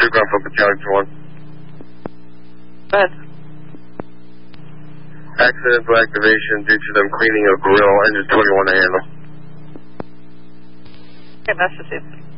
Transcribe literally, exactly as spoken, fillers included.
two ground for Battalion one. Go ahead. Accidental activation due to them cleaning a grill, engine twenty-one to handle. Okay, Massachusetts.